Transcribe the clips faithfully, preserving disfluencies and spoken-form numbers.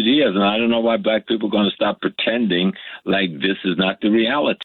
years, and I don't know why black people are going to stop pretending like this is not the reality.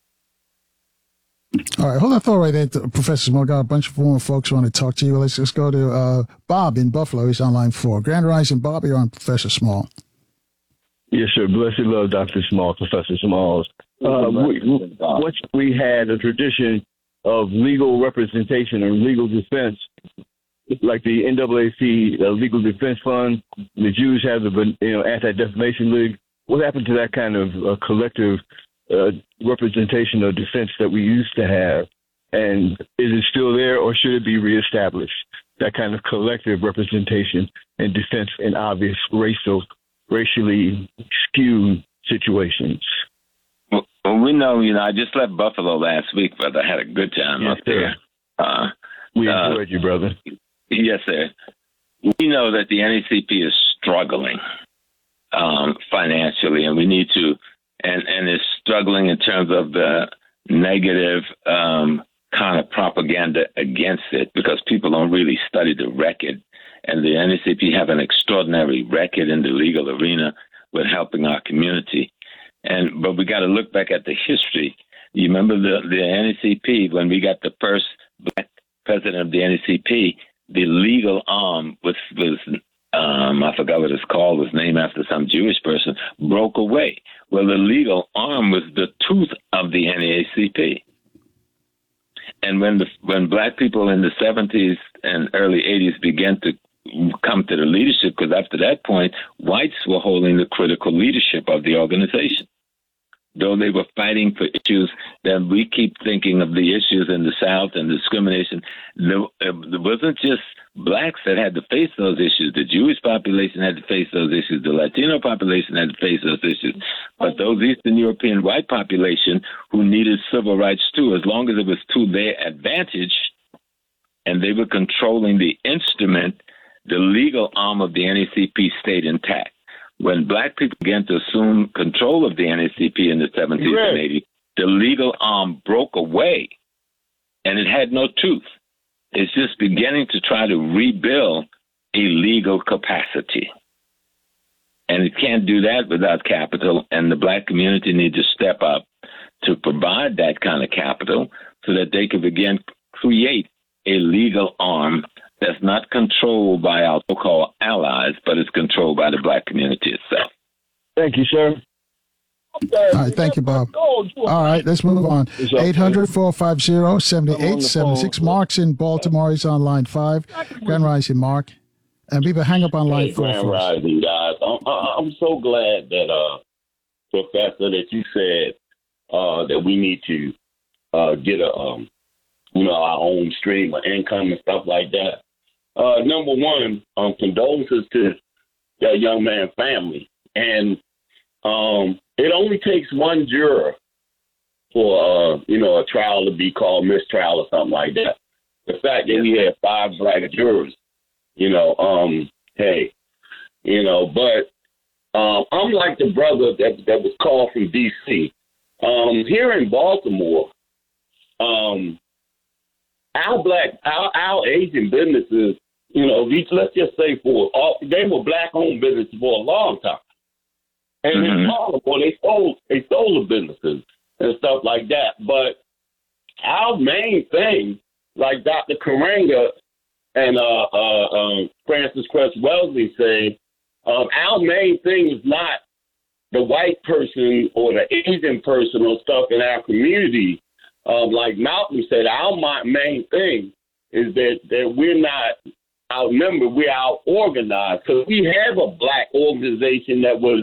All right, hold on, thought right there, Professor Small. Got a bunch of former folks who want to talk to you. Let's just go to uh, Bob in Buffalo. He's on line four. Grand Rising, Bob, you're on Professor Small. Yes, sir. Blessed love, Doctor Small, Professor Smalls. Uh, we, what we had a tradition of legal representation and legal defense, like the N double A C uh, Legal Defense Fund. The Jews have the you know Anti-Defamation League. What happened to that kind of uh, collective uh, representation or defense that we used to have? And is it still there, or should it be reestablished? That kind of collective representation and defense in obvious racial, racially skewed situations. Well, we know, you know, I just left Buffalo last week, brother. I had a good time Yes, up there. Uh, we uh, enjoyed you, brother. Yes, sir. We know that the N double A C P is struggling um, financially, and we need to, and, and is struggling in terms of the negative um, kind of propaganda against it, because people don't really study the record. And the N double A C P have an extraordinary record in the legal arena with helping our community. And but we got to look back at the history. You remember the, the N double A C P, when we got the first black president of the N double A C P, the legal arm was, was um, I forgot what it's called, was named after some Jewish person, broke away. Well, the legal arm was the tooth of the N double A C P. And when the when black people in the seventies and early eighties began to come to the leadership, because after that point, whites were holding the critical leadership of the organization. Though they were fighting for issues that we keep thinking of the issues in the South and discrimination, there, it wasn't just blacks that had to face those issues. The Jewish population had to face those issues. The Latino population had to face those issues. But those Eastern European white population who needed civil rights too, as long as it was to their advantage and they were controlling the instrument, the legal arm of the N double A C P stayed intact. When black people began to assume control of the N double A C P in the seventies right. and eighties, the legal arm broke away, and it had no tooth. It's just beginning to try to rebuild a legal capacity. And it can't do that without capital, and the black community needs to step up to provide that kind of capital so that they can begin to create a legal arm that's not controlled by our so-called allies, but is controlled by the black community itself. Thank you, sir. All right, thank you, Bob. All right, let's move on. eight hundred, four five zero, seven eight seven six. Mark's in Baltimore. He's on line five. Grand Rising, Mark. And people hang up on line hey, four. Grand Rising, guys. I'm, I'm so glad that, uh, Professor, that you said uh, that we need to uh, get a, um, you know, our own stream of income and stuff like that. Uh, number one, um, condolences to that young man's family. And um, it only takes one juror for, uh, you know, a trial to be called mistrial or something like that. The fact that we had five black jurors, you know, um, hey, you know, but um, I'm like the brother that, that was called from D C. Um, here in Baltimore, um, our black, our, our Asian businesses, you know, these, let's just say for all, they were black-owned businesses for a long time. And mm-hmm. in Baltimore, they sold, they sold the businesses and stuff like that. But our main thing, like Doctor Karenga and uh, uh, um, Francis Cress Wellesley say, um, our main thing is not the white person or the Asian person or stuff in our community. Um, like Malcolm said, our main thing is that, that we're not outnumbered, we're out organized. Because we have a black organization that was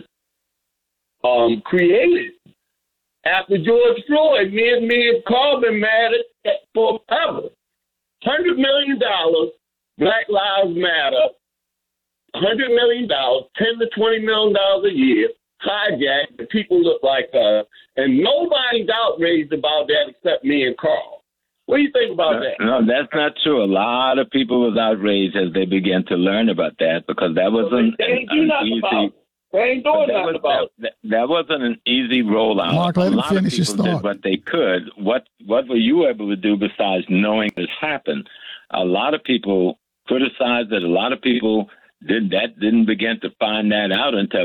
um, created after George Floyd. Me and me and Carbon mattered forever. one hundred million dollars, Black Lives Matter, one hundred million dollars, ten to twenty million dollars a year, hijacked, and people look like us. And nobody's outraged about that except me and Carl. What do you think about no, that? No, that's not true. A lot of people was outraged as they began to learn about that, because that wasn't well, they ain't an, do an nothing easy. About they ain't doing nothing was, about that, that wasn't an easy rollout. Mark, let a him lot finish of his people thought. did what they could. What What were you able to do besides knowing this happened? A lot of people criticized it. A lot of people did that didn't begin to find that out until